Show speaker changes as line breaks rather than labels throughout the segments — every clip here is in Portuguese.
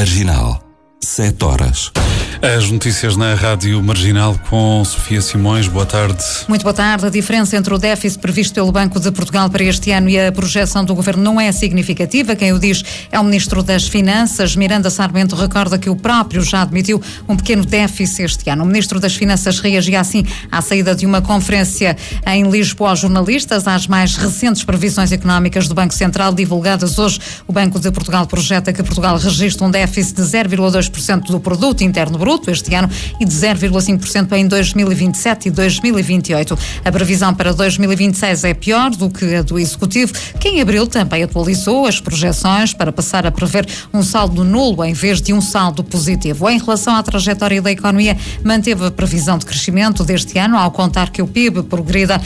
Marginal, 7 horas.
As notícias na Rádio Marginal com Sofia Simões. Boa tarde.
Muito boa tarde. A diferença entre o déficit previsto pelo Banco de Portugal para este ano e a projeção do Governo não é significativa. Quem o diz é o Ministro das Finanças. Miranda Sarmento recorda que o próprio já admitiu um pequeno déficit este ano. O Ministro das Finanças reagia assim à saída de uma conferência em Lisboa aos jornalistas às mais recentes previsões económicas do Banco Central divulgadas hoje. O Banco de Portugal projeta que Portugal registre um déficit de 0,2% do produto interno bruto este ano e de 0,5% em 2027 e 2028. A previsão para 2026 é pior do que a do Executivo, que em abril também atualizou as projeções para passar a prever um saldo nulo em vez de um saldo positivo. Em relação à trajetória da economia, manteve a previsão de crescimento deste ano, ao contar que o PIB progrida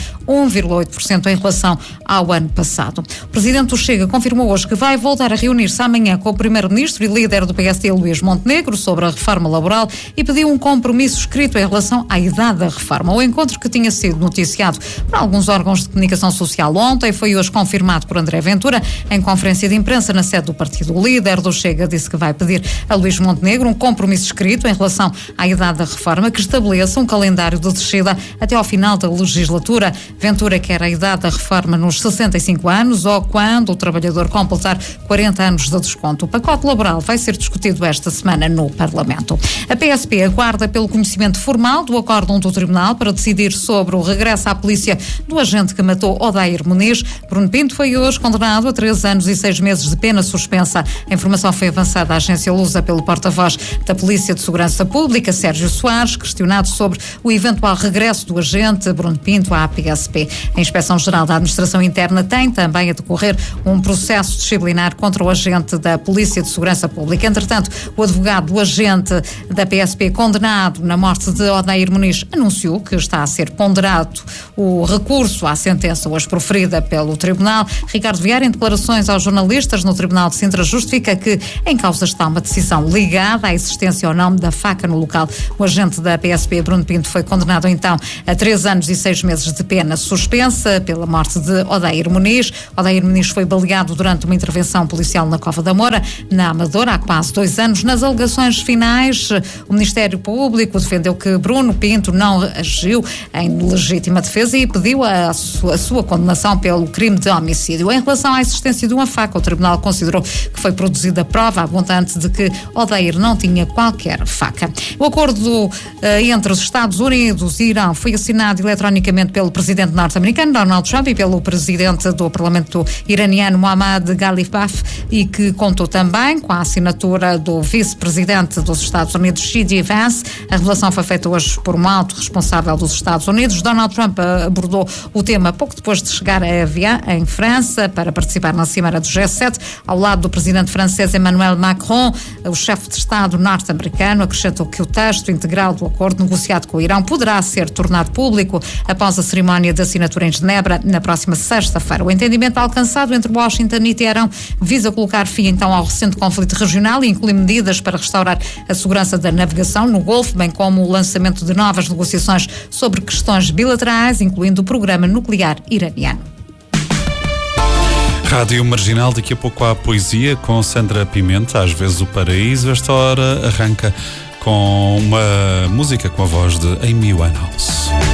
1,8% em relação ao ano passado. O Presidente do Chega confirmou hoje que vai voltar a reunir-se amanhã com o Primeiro-Ministro e líder do PSD, Luís Montenegro, sobre a reforma laboral e pediu um compromisso escrito em relação à idade da reforma. O encontro, que tinha sido noticiado por alguns órgãos de comunicação social ontem, foi hoje confirmado por André Ventura em conferência de imprensa na sede do partido. O líder do Chega disse que vai pedir a Luís Montenegro um compromisso escrito em relação à idade da reforma que estabeleça um calendário de descida até ao final da legislatura. Ventura quer a idade da reforma nos 65 anos ou quando o trabalhador completar 40 anos de desconto. O pacote laboral vai ser discutido esta semana no Parlamento. A PSP aguarda pelo conhecimento formal do acórdão do Tribunal para decidir sobre o regresso à polícia do agente que matou Odair Muniz. Bruno Pinto foi hoje condenado a 3 anos e 6 meses de pena suspensa. A informação foi avançada à agência Lusa pelo porta-voz da Polícia de Segurança Pública, Sérgio Soares, questionado sobre o eventual regresso do agente Bruno Pinto à PSP. A Inspeção-Geral da Administração Interna tem também a decorrer um processo disciplinar contra o agente da Polícia de Segurança Pública. Entretanto, o advogado do agente da PSP condenado na morte de Odair Muniz anunciou que está a ser ponderado o recurso à sentença hoje proferida pelo Tribunal. Ricardo Vieira, em declarações aos jornalistas no Tribunal de Sintra, justifica que em causa está uma decisão ligada à existência ou não da faca no local. O agente da PSP, Bruno Pinto, foi condenado então a 3 anos e 6 meses de pena suspensa pela morte de Odair Muniz. Odair Muniz foi baleado durante uma intervenção policial na Cova da Moura, na Amadora, há quase 2 anos. Nas alegações finais, o Ministério Público defendeu que Bruno Pinto não agiu em legítima defesa e pediu a sua condenação pelo crime de homicídio. Em relação à existência de uma faca, o Tribunal considerou que foi produzida prova abundante de que Odair não tinha qualquer faca. O acordo entre os Estados Unidos e Irão foi assinado eletronicamente pelo presidente norte-americano Donald Trump e pelo presidente do Parlamento iraniano Mohammad Ghalibaf, e que contou também com a assinatura do vice-presidente dos Estados Unidos, J.D. Vance. A revelação foi feita hoje por um alto responsável dos Estados Unidos. Donald Trump abordou o tema pouco depois de chegar a Evian, em França, para participar na cimeira do G7, ao lado do presidente francês Emmanuel Macron. O chefe de Estado norte-americano acrescentou que o texto integral do acordo negociado com o Irão poderá ser tornado público após a cerimónia de assinatura em Genebra na próxima sexta-feira. O entendimento alcançado entre Washington e Teherão visa colocar fim então ao recente conflito regional e inclui medidas para restaurar a segurança da navegação no Golfo, bem como o lançamento de novas negociações sobre questões bilaterais, incluindo o programa nuclear iraniano.
Rádio Marginal, daqui a pouco há poesia com Sandra Pimenta, às vezes o paraíso. Esta hora arranca com uma música com a voz de Amy Winehouse.